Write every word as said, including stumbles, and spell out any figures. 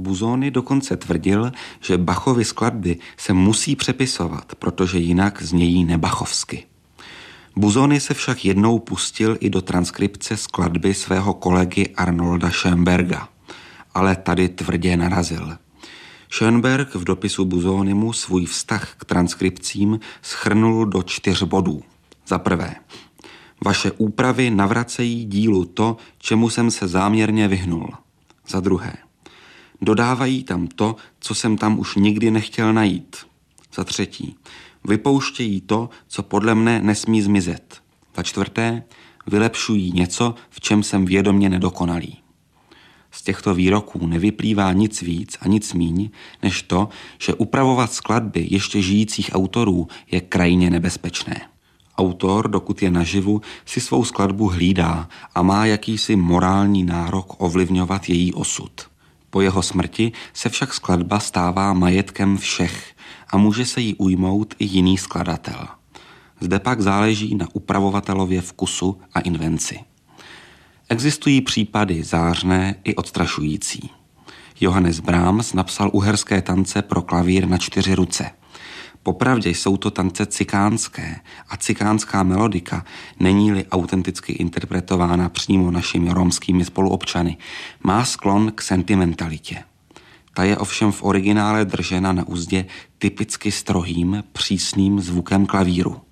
Busoni dokonce tvrdil, že Bachovy skladby se musí přepisovat, protože jinak znějí nebachovsky. Busoni se však jednou pustil i do transkripce skladby svého kolegy Arnolda Schönberga, ale tady tvrdě narazil. Schönberg v dopisu Busonimu svůj vztah k transkripcím shrnul do čtyř bodů. Za prvé, vaše úpravy navracejí dílu to, čemu jsem se záměrně vyhnul. Za druhé, dodávají tam to, co jsem tam už nikdy nechtěl najít. Za třetí, vypouštějí to, co podle mne nesmí zmizet. Za čtvrté, vylepšují něco, v čem jsem vědomě nedokonalý. Z těchto výroků nevyplývá nic víc a nic míň, než to, že upravovat skladby ještě žijících autorů je krajně nebezpečné. Autor, dokud je naživu, si svou skladbu hlídá a má jakýsi morální nárok ovlivňovat její osud. Po jeho smrti se však skladba stává majetkem všech a může se jí ujmout i jiný skladatel. Zde pak záleží na upravovatelově vkusu a invenci. Existují případy zářné i odstrašující. Johannes Brahms napsal uherské tance pro klavír na čtyři ruce. Popravdě jsou to tance cikánské a cikánská melodika, není-li autenticky interpretována přímo našimi romskými spoluobčany, má sklon k sentimentalitě. Ta je ovšem v originále držena na uzdě typicky strohým, přísným zvukem klavíru.